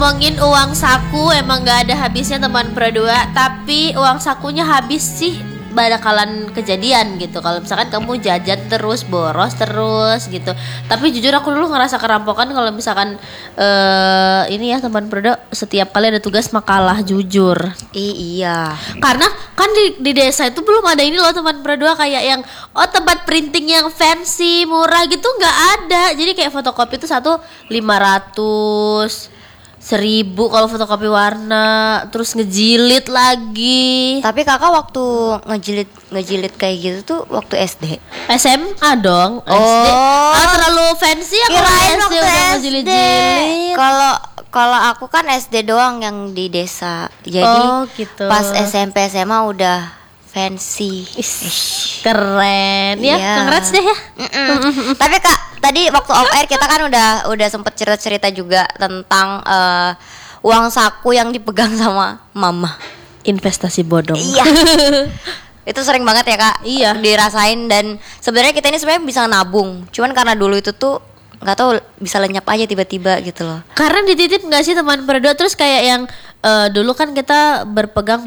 Ngomongin uang saku emang gak ada habisnya teman berdua. Tapi uang sakunya habis sih bakalan kejadian gitu. Kalau misalkan kamu jajan terus, boros terus gitu. Tapi jujur aku dulu ngerasa kerampokan kalau misalkan ini ya teman berdua, setiap kali ada tugas makalah jujur. Iya. Karena kan di desa itu belum ada ini loh teman berdua, kayak yang tempat printing yang fancy murah gitu nggak ada. Jadi kayak fotokopi itu satu 500, 1.000 kalau fotokopi warna, terus ngejilid lagi. Tapi kakak waktu ngejilid kayak gitu tuh waktu SD? SMA dong. SD. Terlalu fancy ya kalau Kirain SD waktu udah SD. ngejilid-jilid. Kalau aku kan SD doang yang di desa. Jadi gitu. pas SMP SMA udah fancy. Keren ya, Iya. congrats deh ya. Tapi kak, tadi waktu off air kita kan udah sempet cerita juga tentang uang saku yang dipegang sama mama. Investasi bodong. Iya. Itu sering banget ya kak. Iya. Dirasain, dan sebenarnya kita ini sebenarnya bisa nabung. Cuman karena dulu itu tuh nggak tahu bisa lenyap aja tiba-tiba gitu loh. Karena dititip nggak sih teman berdua, terus kayak yang dulu kan kita berpegang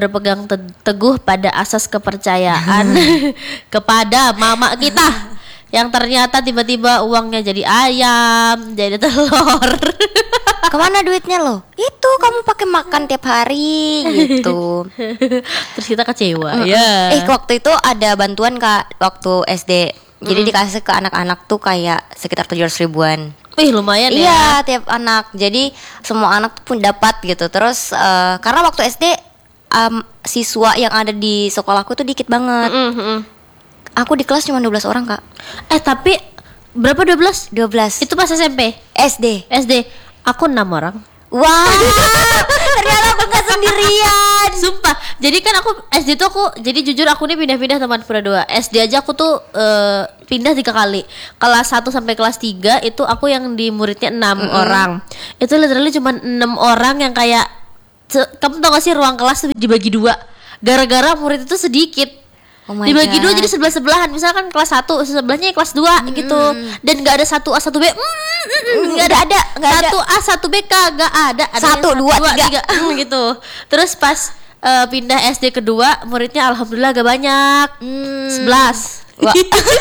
teguh pada asas kepercayaan kepada mama kita, yang ternyata tiba-tiba uangnya jadi ayam, jadi telur. Kemana duitnya lo? Itu kamu pakai makan tiap hari gitu. Terus kita kecewa. Ya. Waktu itu ada bantuan kak waktu SD. Jadi dikasih ke anak-anak tuh kayak sekitar 700 ribuan. Wih lumayan ya. Iya, tiap anak. Jadi semua anak tuh pun dapat gitu. Terus karena waktu SD siswa yang ada di sekolahku tuh dikit banget. Aku di kelas cuma 12 orang kak. Tapi berapa 12? 12. Itu pas SMP? SD. SD. Aku 6 orang. Wah, ternyata aku gak sendirian. Sumpah. Jadi kan aku SD tuh jadi jujur aku nih pindah-pindah teman berdua. SD aja aku tuh pindah 3 kali. Kelas 1 sampai kelas 3 itu aku yang di muridnya 6 orang. Itu literally cuma 6 orang yang kayak kamu tau gak sih ruang kelas tuh dibagi 2. Gara-gara murid itu sedikit. Oh my dibagi God. 2 jadi sebelah-sebelahan. Misalkan kelas 1 sebelahnya kelas 2 gitu. Dan gak ada 1A 1B. Gak ada. 1A 1B gak ada. Ada 1, 2, 3 gitu. Terus pas pindah SD kedua, muridnya alhamdulillah gak banyak. 11. Wah.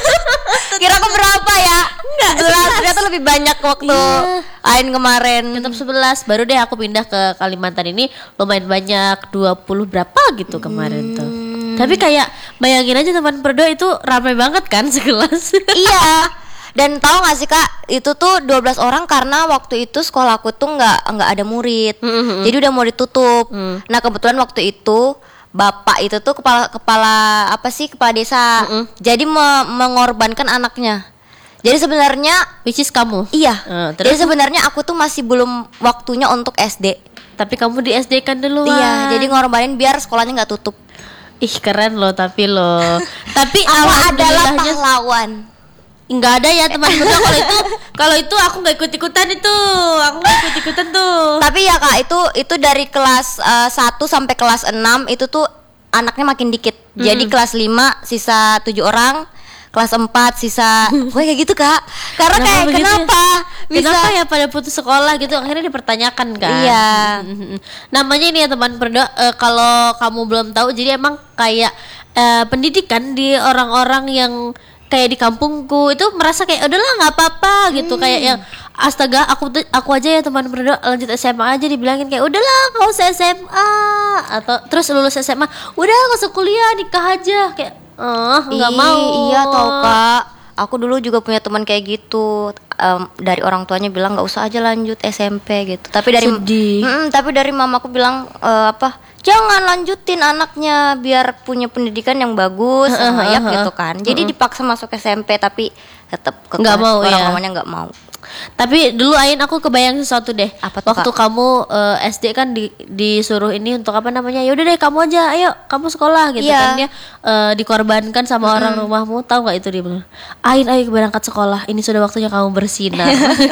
Kira aku berapa ya? Enggak, 11. Ternyata lebih banyak waktu Ain kemarin. Tetap 11. Baru deh aku pindah ke Kalimantan ini lumayan banyak, 20 berapa gitu kemarin tuh. Tapi kayak bayangin aja teman berdua itu ramai banget kan sekelas. Iya. Dan tahu gak sih kak, itu tuh 12 orang karena waktu itu sekolahku tuh nggak ada murid. Jadi udah mau ditutup. Nah kebetulan waktu itu bapak itu tuh kepala desa. Jadi mengorbankan anaknya. Jadi sebenarnya Which is kamu. iya. Terus? Jadi sebenarnya aku tuh masih belum waktunya untuk SD. Tapi kamu di SD kan duluan. Iya. Jadi ngorbanin biar sekolahnya nggak tutup. Ih keren loh tapi Tapi Aku adalah alhamdulillahnya pahlawan. nggak ada ya teman berdua. Kalau itu aku nggak ikut-ikutan itu. Aku nggak ikut-ikutan tuh. Tapi ya kak, itu dari kelas 1 sampai kelas 6 itu tuh anaknya makin dikit. Jadi kelas 5 sisa 7 orang, kelas 4 sisa kayak gitu kak. Karena kayak begitu kenapa bisa Kenapa ya pada putus sekolah gitu, akhirnya dipertanyakan kan. Iya. Namanya ini ya teman berdua, kalau kamu belum tahu, jadi emang kayak pendidikan di orang-orang yang kayak di kampungku itu merasa kayak udahlah nggak apa-apa gitu. Kayak yang astaga aku aja ya teman berdua lanjut SMA aja dibilangin kayak udahlah nggak usah SMA, atau terus lulus SMA udah nggak usah kuliah, nikah aja, kayak nggak mau. Iya tau kak, aku dulu juga punya teman kayak gitu. Dari orang tuanya bilang nggak usah aja lanjut SMP gitu. Tapi dari mamaku bilang jangan lanjutin anaknya biar punya pendidikan yang bagus, layak gitu kan. Jadi dipaksa masuk SMP tapi tetap Nggak mau ya. Orang-orangnya nggak mau. Tapi dulu Ain aku kebayang sesuatu deh. Apa tuh, waktu Kak? kamu SD kan disuruh ini untuk apa namanya? Ya udah deh kamu aja, ayo kamu sekolah gitu. Iya. Kan dia dikorbankan sama orang rumahmu. Tahu nggak itu dia bilang, Ain ayo berangkat sekolah. Ini sudah waktunya kamu bersinar.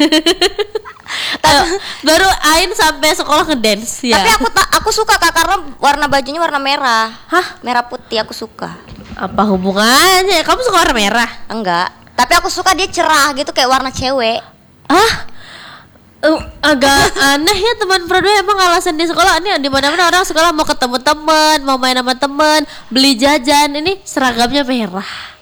Baru Ain sampai sekolah ngedance ya. Tapi aku suka kak karena warna bajunya warna merah. Hah? Merah putih aku suka. Apa hubungannya? Kamu suka warna merah? Enggak. Tapi aku suka dia cerah gitu kayak warna cewek. Ah? agak aneh ya teman Prodo, emang alasan di sekolah ini di mana-mana orang sekolah mau ketemu teman, mau main sama teman, beli jajan, ini seragamnya merah.